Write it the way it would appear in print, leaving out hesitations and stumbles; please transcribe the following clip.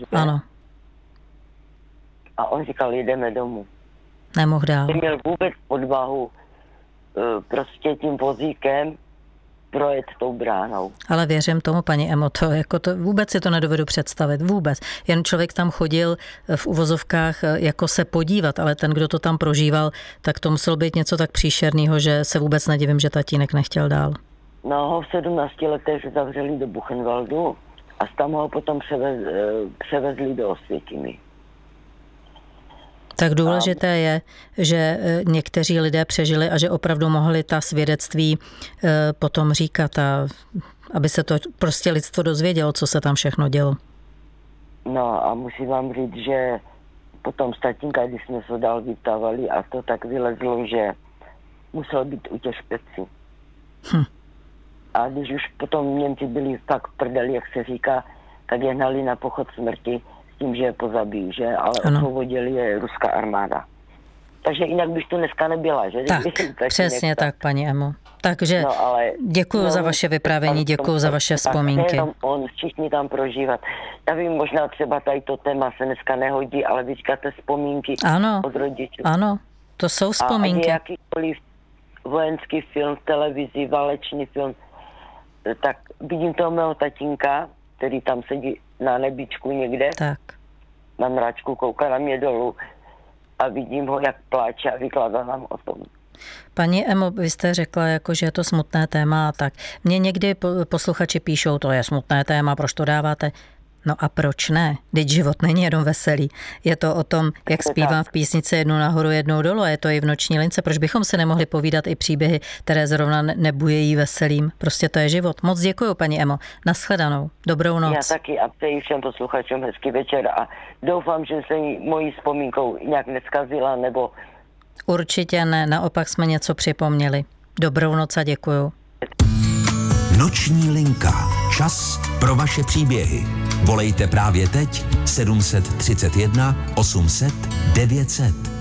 ano. A on říkal, jedeme domů. Nemohl dál. Neměl vůbec odvahu prostě tím vozíkem projet tou bránou. Ale věřím tomu, paní Emo, to vůbec si to nedovedu představit, vůbec. Jen člověk tam chodil v uvozovkách jako se podívat, ale ten, kdo to tam prožíval, tak to muselo být něco tak příšerného, že se vůbec nedivím, že tatínek nechtěl dál. No, ho v 17 letech zavřeli do Buchenwaldu a tam ho potom převezli do Osvětimi. Tak důležité je, že někteří lidé přežili a že opravdu mohli ta svědectví potom říkat, a aby se to prostě lidstvo dozvědělo, co se tam všechno dělo. No a musím vám říct, že potom z tatínka, když jsme se dál vyptávali a to tak vylezlo, že musel být u těch špeci. A když už potom Němci byli fakt v prdeli, jak se říká, tak je hnali na pochod smrti s tím, že je pozabijí, že? Ale osvobodili je ruská armáda. Takže jinak bych to dneska nebyla, že? Tak, přesně tak, paní Emo. Takže děkuji za vaše vyprávění, děkuji za vaše vzpomínky. Nejenom on, všichni tam prožívat. Já vím, možná třeba tady to téma se dneska nehodí, ale vy říkáte vzpomínky od rodičů. Ano, to jsou vzpomínky. A jakýkoliv vojenský film v televizi, válečný film, tak vidím toho mého tatínka, který tam sedí na nebičku někde, tak. Na mračku, kouká na mě dolů a vidím ho, jak pláče a vykládá nám o tom. Paní Emo, vy jste řekla, že je to smutné téma a tak. Mně někdy posluchači píšou, to je smutné téma, proč to dáváte? No a proč ne? Vždyť život není jenom veselý. Je to o tom, jak zpívám v písnici jednou nahoru, jednou dolů, a je to i v Noční lince. Proč bychom se nemohli povídat i příběhy, které zrovna nebujejí veselým? Prostě to je život. Moc děkuju, paní Emo. Nashledanou. Dobrou noc. Já taky a přeji všem posluchačům hezký večer a doufám, že se mojí vzpomínkou nějak neskazila, nebo... Určitě ne, naopak jsme něco připomněli. Dobrou noc a děkuju. Noční linka. Čas pro vaše příběhy. Volejte právě teď 731 800 900.